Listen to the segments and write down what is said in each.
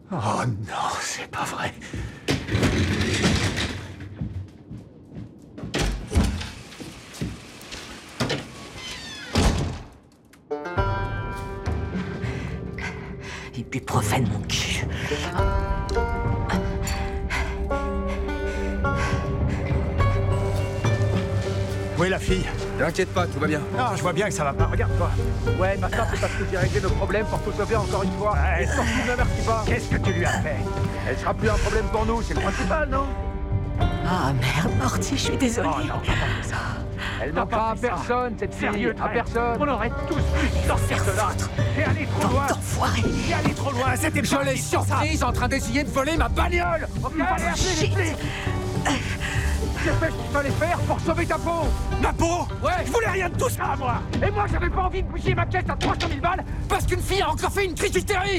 Oh non, c'est pas vrai. Ibuprofène, mon cul. Où est la fille? T'inquiète pas, tout va bien. Non, je vois bien que ça va pas. Regarde-toi. Ouais, maintenant c'est parce que j'ai réglé nos problèmes pour tout sauver encore une fois. Ouais, Sorti ne merci pas. Qu'est-ce que tu lui as fait? Elle sera plus un problème pour nous, c'est le principal, non? Ah merde, Morty, je suis désolée. Oh non, t'as pas fait ça. Elle T'as n'a pas pas à fait ça. personne, cette fille. Sérieux, À personne. On aurait tous pu sortir de là. T'es allé trop loin. Bande d'enfoirés. T'es allé trop loin. C'était Je l'ai surprise en train d'essayer de voler ma bagnole. Ok, allez, appelez les Shit. flics. J'ai fait ce qu'il fallait faire pour sauver ta peau. Ma peau. Ouais, Je voulais rien de tout ça, moi. Et moi, j'avais pas envie de bouger ma caisse à 300 000 balles. Parce qu'une fille a encore fait une crise d'hystérie.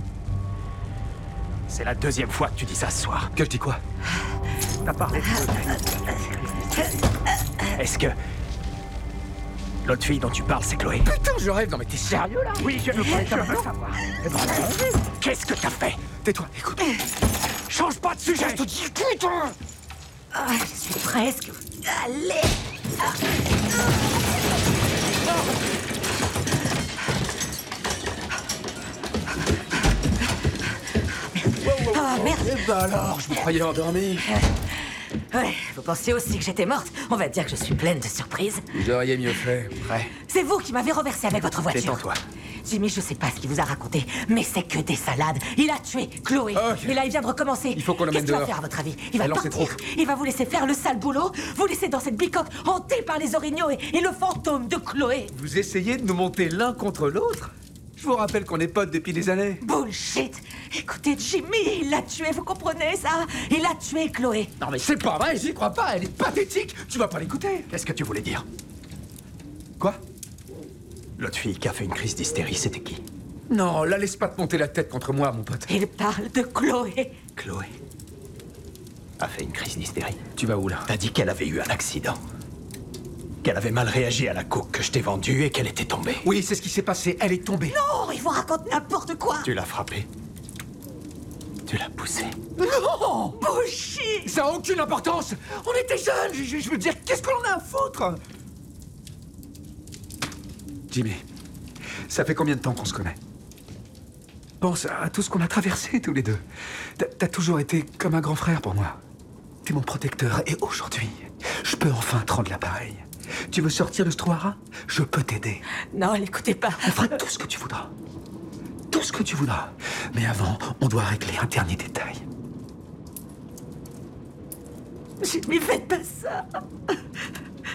C'est la deuxième fois que tu dis ça ce soir. Que je dis quoi? T'as parlé de Est-ce que... L'autre fille dont tu parles, c'est Chloé? Putain, je rêve. Non mais t'es sérieux là? Oui, je veux savoir. Qu'est-ce que t'as fait? Tais-toi, écoute. Change pas de sujet. Je te dis, putain. Ah, je suis presque... Allez. Ah merde. Eh ben alors, je me croyais endormi. Ouais, vous pensiez aussi que j'étais morte? On va dire que je suis pleine de surprises. Vous auriez mieux fait. Ouais, C'est vous qui m'avez renversé avec votre voiture. détends-toi. Jimmy, je sais pas ce qu'il vous a raconté, mais c'est que des salades. Il a tué Chloé. Ok. Et là, il vient de recommencer. Il faut qu'on l'emmène Qu'est-ce qu'il va dehors. faire, à votre avis? Il va Elle en sait partir. trop. Il va vous laisser faire le sale boulot, vous laisser dans cette bicoque hantée par les orignaux et le fantôme de Chloé. Vous essayez de nous monter l'un contre l'autre? Je vous rappelle qu'on est potes depuis des années. Bullshit. Écoutez, Jimmy, il l'a tué, vous comprenez ça? Il a tué Chloé. Non mais c'est pas vrai, j'y crois pas, elle est pathétique. Tu vas pas l'écouter. Qu'est-ce que tu voulais dire? Quoi? L'autre fille qui a fait une crise d'hystérie, c'était qui? Non, là laisse pas te monter la tête contre moi, mon pote. Il parle de Chloé. Chloé a fait une crise d'hystérie. Tu vas où là? T'as dit qu'elle avait eu un accident. Qu'elle avait mal réagi à la coke que je t'ai vendue et qu'elle était tombée. Oui, c'est ce qui s'est passé, elle est tombée. Non, il vous raconte n'importe quoi. Tu l'as frappée. Tu l'as poussée. Non! Bullshit. Ça a aucune importance. On était jeunes, je veux dire, qu'est-ce qu'on a à foutre? Jimmy, ça fait combien de temps qu'on se connaît? Pense à tout ce qu'on a traversé tous les deux. T'as toujours été comme un grand frère pour moi. T'es mon protecteur et aujourd'hui, je peux enfin te rendre l'appareil. Tu veux sortir de ce trou-à-rats? Je peux t'aider. Non, l'écoutez pas. On fera tout ce que tu voudras. Tout ce que tu voudras. Mais avant, on doit régler un dernier détail. Jimmy, faites pas ça.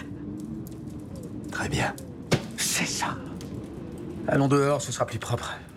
Très bien. C'est ça. Allons dehors, ce sera plus propre.